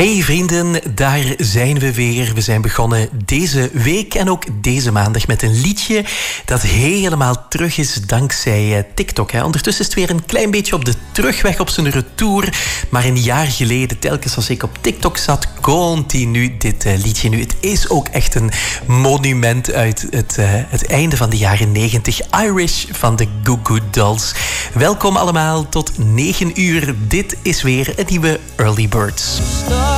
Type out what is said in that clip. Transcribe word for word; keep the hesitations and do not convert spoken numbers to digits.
Hey vrienden, daar zijn we weer. We zijn begonnen deze week en ook deze maandag met een liedje dat helemaal terug is dankzij uh, TikTok. Hè. Ondertussen is het weer een klein beetje op de terugweg op zijn retour. Maar een jaar geleden, telkens als ik op TikTok zat, continu dit uh, liedje. Nu, het is ook echt een monument uit het, uh, het einde van de jaren negentig. Irish van de Goo Goo Dolls. Welkom allemaal tot negen uur. Dit is weer een nieuwe Early Birds.